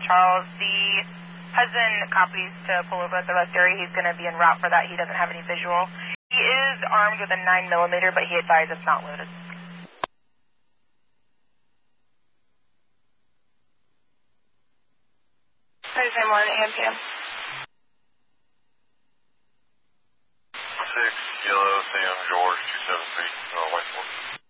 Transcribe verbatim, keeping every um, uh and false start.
Charles. The husband copies to pull over at the rest area. He's going to be en route for that. He doesn't have any visual. He is armed with a nine millimeter, but he advised it's not loaded. Same one, A M P M. six, Yellow, Sam, George, two seven three, uh, White Fork.